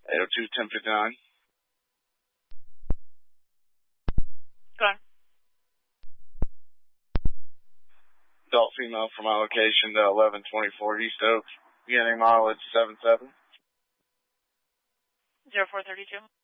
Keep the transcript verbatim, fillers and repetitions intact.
eight oh two, ten fifty-nine. Go on. Adult female from my location to eleven twenty-four East Oaks. Beginning mileage seven seven. zero four thirty-two.